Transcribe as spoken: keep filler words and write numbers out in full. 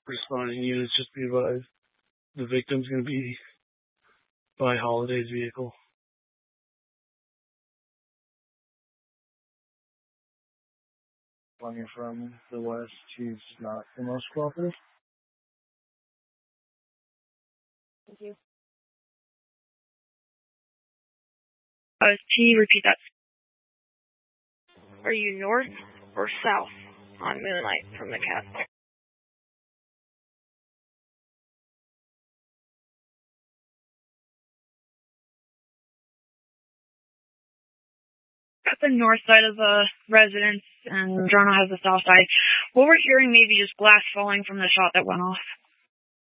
Responding units, just be advised. The victim's going to be by Holiday's vehicle. Coming from the west, she's not the most cooperative. Thank you. Uh, can you repeat that? Are you north or south on Moonlight from the cat? At the north side of the residence, and Jono has the south side. What we're hearing maybe just glass falling from the shot that went off.